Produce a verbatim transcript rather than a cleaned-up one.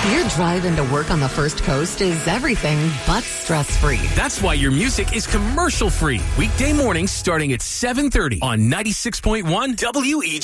Your drive into work on the First Coast is everything but stress-free. That's why your music is commercial-free. Weekday mornings starting at seven thirty on ninety-six point one W E G.